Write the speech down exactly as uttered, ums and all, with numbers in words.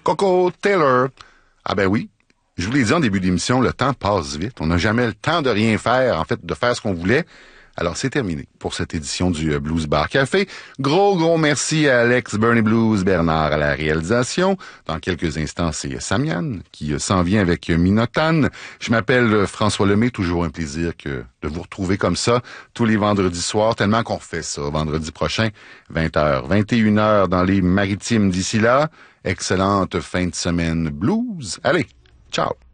Coco Taylor. Ah ben oui, je vous l'ai dit en début d'émission, le temps passe vite. On n'a jamais le temps de rien faire, en fait, de faire ce qu'on voulait. Alors, c'est terminé pour cette édition du Blues Bar Café. Gros, gros merci à Alex Bernie Blues Bernard à la réalisation. Dans quelques instants, c'est Samian qui s'en vient avec Minotan. Je m'appelle François Lemay, toujours un plaisir que de vous retrouver comme ça tous les vendredis soirs, tellement qu'on refait ça vendredi prochain, vingt heures, vingt et une heures dans les Maritimes d'ici là. Excellente fin de semaine blues. Allez, ciao!